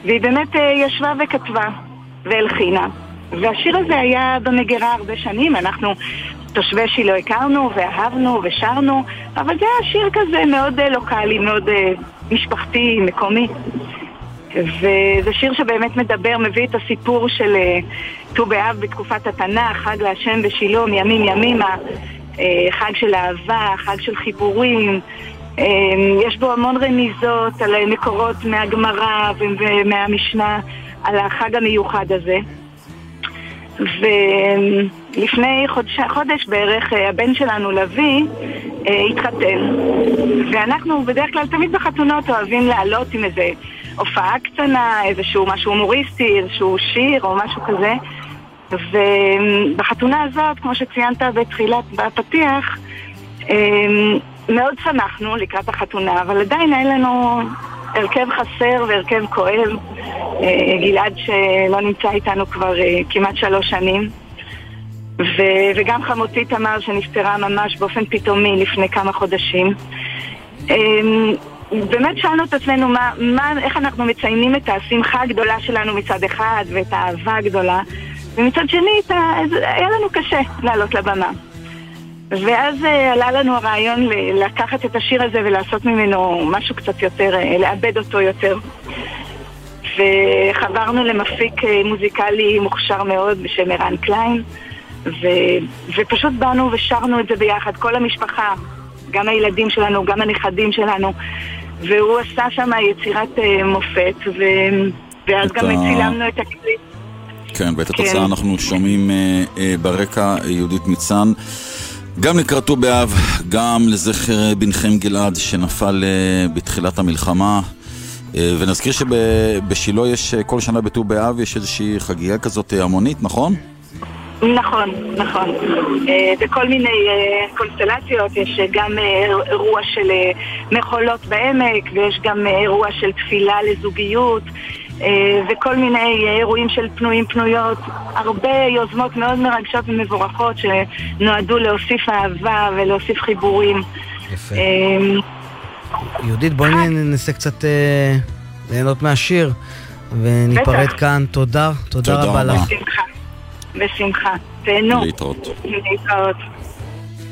והיא באמת ישבה וכתבה והלחינה. והשיר הזה היה במגירה הרבה שנים, אנחנו תושבי שילה הכרנו ואהבנו ושרנו, אבל זה היה שיר כזה מאוד לוקלי, מאוד משפחתי, מקומי. וזה שיר שבאמת מדבר, מביא את הסיפור של ט"ו באב בתקופת התנ"ך, חג להשם בשילה מימים ימימה, חג של אהבה, חג של חיבורים. יש בו המון רמיזות על מקורות מהגמרא ומהמשנה על החג המיוחד הזה. ולפני חודש בערך הבן שלנו לוי התחתן, ואנחנו בדרך כלל תמיד בחתונות אוהבים לעלות עם איזה הופעה קטנה, איזשהו משהו הומוריסטי, איזשהו שיר או משהו כזה. ובחתונה הזאת, כמו שציינת בתחילת בפתיח, מאוד שמחנו לקראת החתונה, אבל עדיין היה לנו הרכב חסר והרכב כואב. גלעד שלא נמצא איתנו כבר כמעט 3 שנים, וגם חמותי תמר שנפטרה ממש באופן פתאומי לפני כמה חודשים. באמת שאלנו את עצמנו איך אנחנו מציינים את השמחה הגדולה שלנו מצד אחד ואת האהבה הגדולה, ומצד שני היה לנו קשה לעלות לבמה. ואז עלה לנו הרעיון לקחת את השיר הזה ולעשות ממנו משהו קצת יותר, לאבד אותו יותר. וחברנו למפיק מוזיקלי מוכשר מאוד בשם ערן קליין, ופשוט באנו ושרנו את זה ביחד, כל המשפחה, גם הילדים שלנו, גם הנכדים שלנו, והוא עשה שם יצירת מופת, ואז גם צילמנו את הקליפ. כן, ואת התוצאה אנחנו שומעים ברקע יהודית מצן. גם לקראת ט"ו באב, גם לזכר בנכם גלעד שנפל בתחילת המלחמה. ונזכיר שבשילה יש כל שנה בט"ו באב יש איזושהי חגיגה כזאת המונית, נכון? נכון, נכון. בכל מיני קונסטלציות יש גם אירוע של מחולות בעמק, ויש גם אירוע של תפילה לזוגיות, וכל מיני אירועים של פנויים פנויות, הרבה יוזמות מאוד מרגשות ומבורכות שנועדו להוסיף אהבה ולהוסיף חיבורים. יפה. יהודית, בואי ננסה קצת ליהנות מהשיר וניפרד כאן. תודה רבה לך. בשמחה. תהנו. להתראות. להתראות.